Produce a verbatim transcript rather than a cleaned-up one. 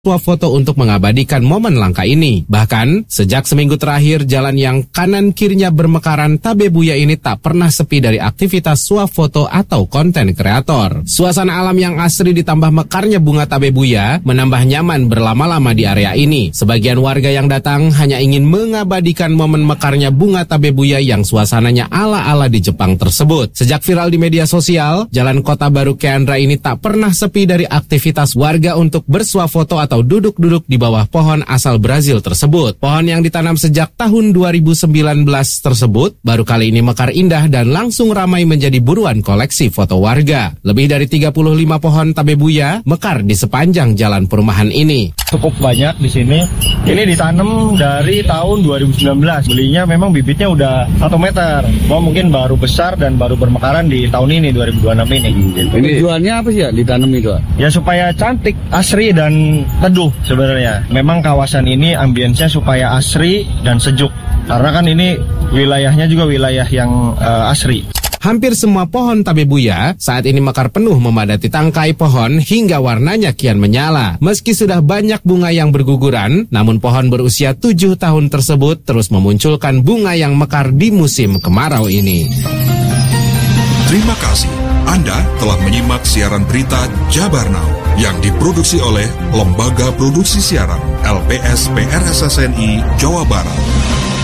swafoto untuk mengabadikan momen langka ini. Bahkan, sejak seminggu terakhir, jalan yang kanan kirinya bermekaran Tabebuya ini tak pernah sepi dari aktivitas swafoto atau konten kreator. Suasana alam yang asri ditambah mekarnya bunga Tabebuya menambah nyaman berlama-lama di area ini. Sebagian warga yang datang hanya ingin mengabadikan momen mekarnya bunga Tabebuya yang suasananya ala-ala di Jepang tersebut. Sejak viral di media sosial, Jalan Kota Baru Keandra ini tak pernah sepi dari aktivitas warga untuk bersuafoto atau atau duduk-duduk di bawah pohon asal Brazil tersebut. Pohon yang ditanam sejak tahun dua ribu sembilan belas tersebut baru kali ini mekar indah dan langsung ramai menjadi buruan koleksi foto warga. Lebih dari tiga puluh lima pohon Tabebuya mekar di sepanjang jalan perumahan ini. Cukup banyak di sini. Ini ditanam dari tahun dua ribu sembilan belas. Belinya memang bibitnya udah satu meter. Mau mungkin baru besar dan baru bermekaran di tahun ini dua ribu dua puluh enam ini. Ini tujuannya apa sih ya ditanam itu? Ya supaya cantik, asri dan teduh sebenarnya. Memang kawasan ini ambiensnya supaya asri dan sejuk. Karena kan ini wilayahnya juga wilayah yang uh, asri. Hampir semua pohon Tabebuya saat ini mekar penuh memadati tangkai pohon hingga warnanya kian menyala. Meski sudah banyak bunga yang berguguran, namun pohon berusia tujuh tahun tersebut terus memunculkan bunga yang mekar di musim kemarau ini. Terima kasih. Anda telah menyimak siaran berita Jabar Now yang diproduksi oleh Lembaga Produksi Siaran L P S P R S S N I Jawa Barat.